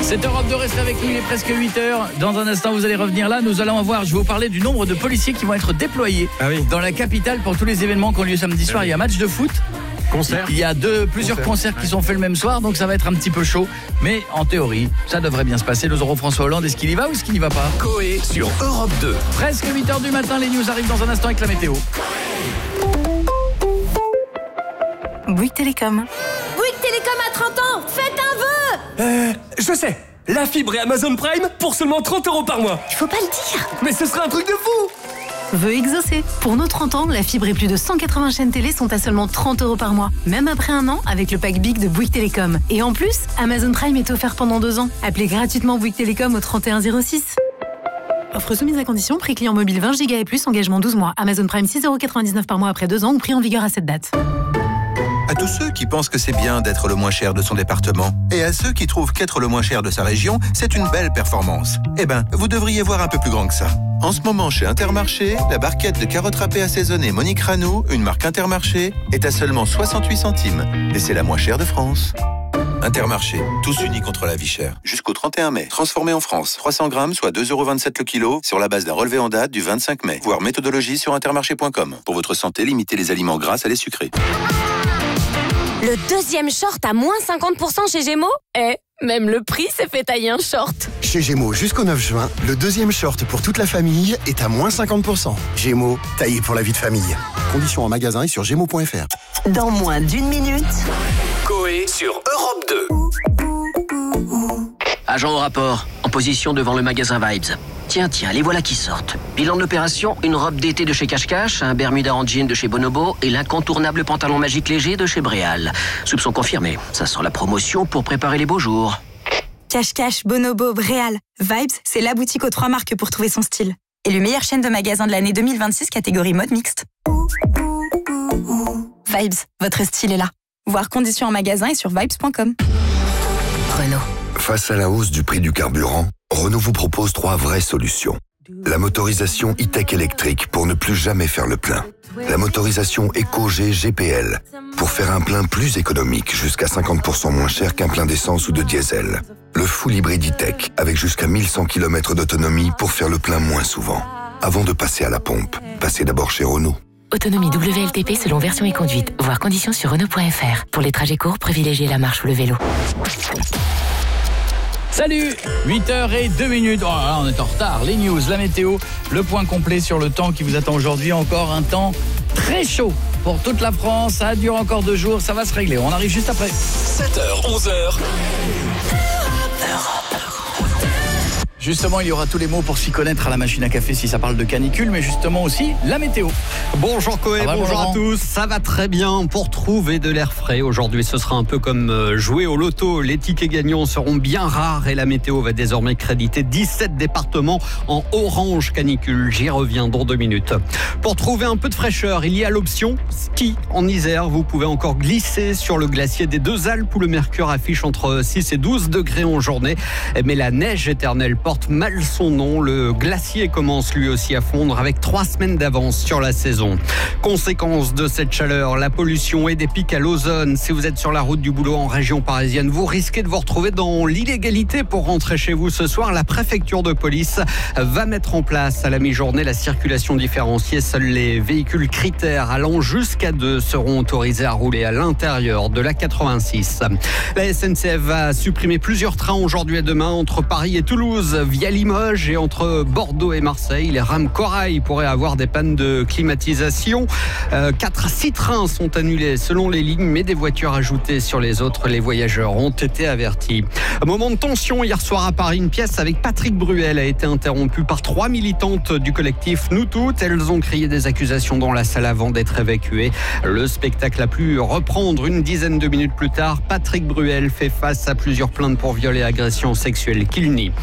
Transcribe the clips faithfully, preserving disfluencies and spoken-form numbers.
C'est Europe deux, restez avec nous, il est presque huit heures. Dans un instant, vous allez revenir là. Nous allons voir, je vais vous parler du nombre de policiers qui vont être déployés ah oui. dans la capitale pour tous les événements qui ont lieu samedi soir. Ah oui. Il y a match de foot. Concert. Il y a deux, plusieurs Concert. concerts qui sont faits le même soir, donc ça va être un petit peu chaud. Mais en théorie, ça devrait bien se passer. Nous aurons François Hollande. Est-ce qu'il y va ou est-ce qu'il n'y va pas? Coé sur Europe deux. Presque huit heures du matin, les news arrivent dans un instant avec la météo. Bouygues Télécom. Bouygues Télécom a trente ans. Faites un vœu. Euh, je sais. La fibre et Amazon Prime pour seulement trente euros par mois. Il faut pas le dire. Mais ce sera un truc de fou. Vœu exaucé. Pour nos trente ans, la fibre et plus de cent quatre-vingts chaînes télé sont à seulement trente euros par mois. Même après un an, avec le pack Big de Bouygues Télécom. Et en plus, Amazon Prime est offert pendant deux ans. Appelez gratuitement Bouygues Télécom au trente et un zéro six. Offre soumise à condition, prix client mobile vingt giga et plus, engagement douze mois. Amazon Prime six euros quatre-vingt-dix-neuf par mois après deux ans ou prix en vigueur à cette date. À tous ceux qui pensent que c'est bien d'être le moins cher de son département et à ceux qui trouvent qu'être le moins cher de sa région, c'est une belle performance. Eh ben, vous devriez voir un peu plus grand que ça. En ce moment, chez Intermarché, la barquette de carottes râpées assaisonnées Monique Ranou, une marque Intermarché, est à seulement soixante-huit centimes. Et c'est la moins chère de France. Intermarché, tous unis contre la vie chère. Jusqu'au trente et un mai. Transformé en France. trois cents grammes, soit deux euros vingt-sept le kilo, sur la base d'un relevé en date du vingt-cinq mai. Voir méthodologie sur intermarché point com. Pour votre santé, limitez les aliments gras à les sucrés. Le deuxième short à moins cinquante pour cent chez Gémeaux. Eh, même le prix s'est fait tailler un short. Chez Gémeaux, jusqu'au neuf juin, le deuxième short pour toute la famille est à moins cinquante pour cent. Gémeaux, taillé pour la vie de famille. Conditions en magasin et sur gémeaux point f r. Dans moins d'une minute. Coé sur Europe deux. Agent au rapport, en position devant le magasin Vibes. Tiens, tiens, les voilà qui sortent. Bilan de l'opération, une robe d'été de chez Cache Cache, un Bermuda en jean de chez Bonobo et l'incontournable pantalon magique léger de chez Bréal. Soupçon confirmé, ça sent la promotion pour préparer les beaux jours. Cache Cache, Bonobo, Bréal. Vibes, c'est la boutique aux trois marques pour trouver son style. Et le meilleur chaîne de magasins de l'année deux mille vingt-six, catégorie mode mixte. Vibes, votre style est là. Voir conditions en magasin et sur vibes point com. Renault. Face à la hausse du prix du carburant, Renault vous propose trois vraies solutions. La motorisation e-tech électrique pour ne plus jamais faire le plein. La motorisation EcoG G P L pour faire un plein plus économique, jusqu'à cinquante pour cent moins cher qu'un plein d'essence ou de diesel. Le full hybride e-tech avec jusqu'à mille cent kilomètres d'autonomie pour faire le plein moins souvent. Avant de passer à la pompe, passez d'abord chez Renault. Autonomie W L T P selon version et conduite. Voir conditions sur Renault point f r. Pour les trajets courts, privilégiez la marche ou le vélo. Salut, huit heures deux minutes. Oh là, on est en retard. Les news, la météo, le point complet sur le temps qui vous attend aujourd'hui. Encore un temps très chaud pour toute la France. Ça dure encore deux jours, ça va se régler. On arrive juste après. sept heures, onze heures. Justement, il y aura tous les mots pour s'y connaître à la machine à café si ça parle de canicule, mais justement aussi la météo. Bonjour Coé, va, bonjour Laurent. à tous. Ça va très bien pour trouver de l'air frais. Aujourd'hui, ce sera un peu comme jouer au loto. Les tickets gagnants seront bien rares et la météo va désormais créditer dix-sept départements en orange canicule. J'y reviens dans deux minutes. Pour trouver un peu de fraîcheur, il y a l'option ski en Isère. Vous pouvez encore glisser sur le glacier des Deux Alpes où le mercure affiche entre six et douze degrés en journée. Mais la neige éternelle porte mal son nom. Le glacier commence lui aussi à fondre avec trois semaines d'avance sur la saison. Conséquence de cette chaleur, la pollution et des pics à l'ozone. Si vous êtes sur la route du boulot en région parisienne, vous risquez de vous retrouver dans l'illégalité pour rentrer chez vous ce soir. La préfecture de police va mettre en place à la mi-journée la circulation différenciée. Seuls les véhicules critères allant jusqu'à deux seront autorisés à rouler à l'intérieur de la quatre-vingt-six. La S N C F va supprimer plusieurs trains aujourd'hui et demain entre Paris et Toulouse via Limoges et entre Bordeaux et Marseille. Les rames Corail pourraient avoir des pannes de climatisation. Euh, quatre à six trains sont annulés selon les lignes, mais des voitures ajoutées sur les autres. Les voyageurs ont été avertis. Un moment de tension hier soir à Paris. Une pièce avec Patrick Bruel a été interrompue par trois militantes du collectif Nous Toutes. Elles ont crié des accusations dans la salle avant d'être évacuées. Le spectacle a pu reprendre une dizaine de minutes plus tard. Patrick Bruel fait face à plusieurs plaintes pour viol et agression sexuelle qu'il nie. Le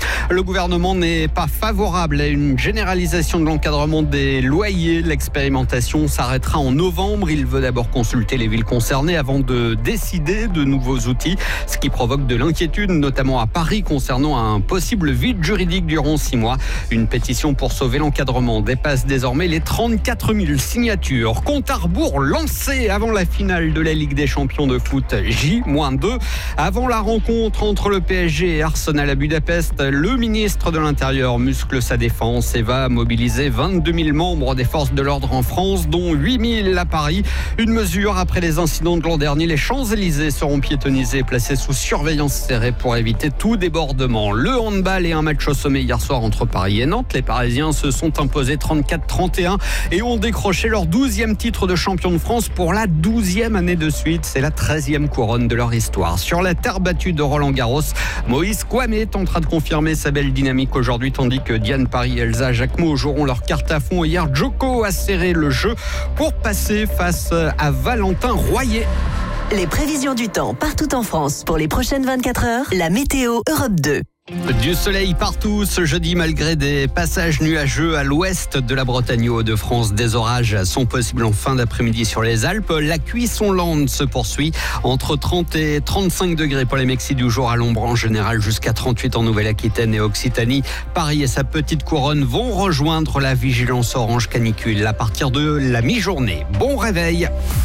gouvernement n'est pas favorable à une généralisation de l'encadrement des loyers. L'expérimentation s'arrêtera en novembre. Il veut d'abord consulter les villes concernées avant de décider de nouveaux outils, ce qui provoque de l'inquiétude, notamment à Paris, concernant un possible vide juridique durant six mois. Une pétition pour sauver l'encadrement dépasse désormais les trente-quatre mille signatures. Compte à rebours lancé avant la finale de la Ligue des champions de foot J deux. Avant la rencontre entre le P S G et Arsenal à Budapest, le ministre de l'Intérieur muscle sa défense et va mobiliser vingt-deux mille membres des forces de l'ordre en France, dont huit mille à Paris. Une mesure après les incidents de l'an dernier. Les Champs-Élysées seront piétonnisés et placés sous surveillance serrée pour éviter tout débordement. Le handball et un match au sommet hier soir entre Paris et Nantes. Les Parisiens se sont imposés trente-quatre trente et un et ont décroché leur douzième titre de champion de France pour la douzième année de suite. C'est la treizième couronne de leur histoire. Sur la terre battue de Roland-Garros, Moïse Kouamé tentera de confirmer sa belle dynamique aujourd'hui, tandis que Diane Paris et Elsa Jacquemot joueront leur carte à fond. Hier, Djoko a serré le jeu pour passer face à Valentin Royer. Les prévisions du temps partout en France pour les prochaines vingt-quatre heures. La météo Europe deux. Du soleil partout ce jeudi malgré des passages nuageux à l'ouest de la Bretagne et Hauts-de-France. Des orages sont possibles en fin d'après-midi sur les Alpes. La cuisson lente se poursuit entre trente et trente-cinq degrés pour les Mexis du jour à l'ombre en général, jusqu'à trente-huit en Nouvelle-Aquitaine et Occitanie. Paris et sa petite couronne vont rejoindre la vigilance orange canicule à partir de la mi-journée. Bon réveil.